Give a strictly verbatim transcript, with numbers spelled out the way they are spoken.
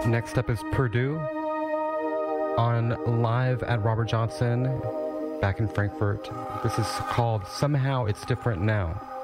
Next up is Purdue on Live at Robert Johnson back in Frankfurt. This is called Somehow It's Different Now.